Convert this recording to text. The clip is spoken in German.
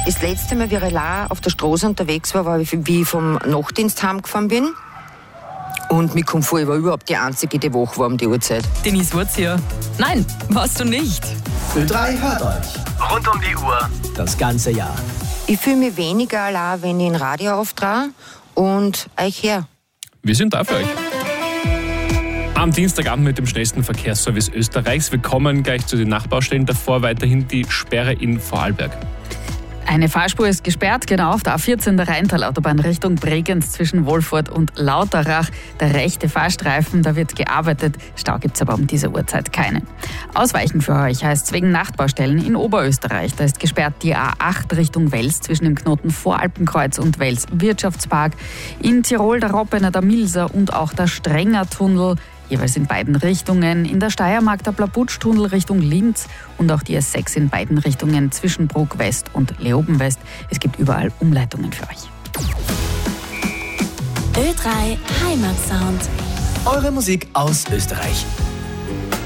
Das letzte Mal, wie ich allein auf der Straße unterwegs war, wie ich vom Nachtdienst heimgefahren bin. Und mir kommt vor, ich war überhaupt die Einzige, die wach war um die Uhrzeit. Denise Wurzier. Nein, warst du nicht. Ö3 hört euch. Rund um die Uhr. Das ganze Jahr. Ich fühle mich weniger allein, wenn ich ein Radio auftrage und euch her. Wir sind da für euch. Am Dienstagabend mit dem schnellsten Verkehrsservice Österreichs. Wir kommen gleich zu den Nachbaustellen. Davor weiterhin die Sperre in Vorarlberg. Eine Fahrspur ist gesperrt, genau auf der A14 der Rheintal-Autobahn Richtung Bregenz zwischen Wolfurt und Lauterach. Der rechte Fahrstreifen, da wird gearbeitet. Stau gibt es aber um diese Uhrzeit keinen. Ausweichen für euch heißt es wegen Nachtbaustellen in Oberösterreich. Da ist gesperrt die A8 Richtung Wels zwischen dem Knoten Voralpenkreuz und Wels Wirtschaftspark. In Tirol der Roppener, der Milser und auch der Strenger-Tunnel. Jeweils in beiden Richtungen. In der Steiermark der Blabutsch-Tunnel Richtung Linz und auch die S6 in beiden Richtungen zwischen Bruck West und Leoben West. Es gibt überall Umleitungen für euch. Ö3 Heimatsound. Eure Musik aus Österreich.